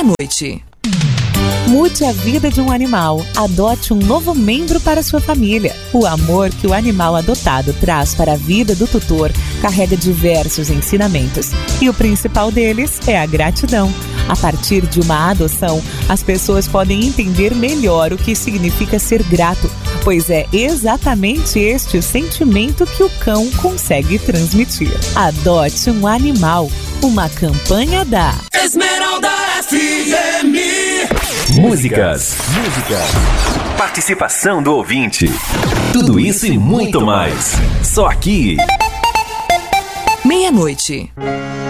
Meia-noite. Mude a vida de um animal. Adote um novo membro para sua família. O amor que o animal adotado traz para a vida do tutor carrega diversos ensinamentos. E o principal deles é a gratidão. A partir de uma adoção, as pessoas podem entender melhor o que significa ser grato, pois é exatamente este o sentimento que o cão consegue transmitir. Adote um animal. Uma campanha da Esmeralda FM. Músicas, participação do ouvinte, tudo isso e muito mais. Só aqui. Meia-noite.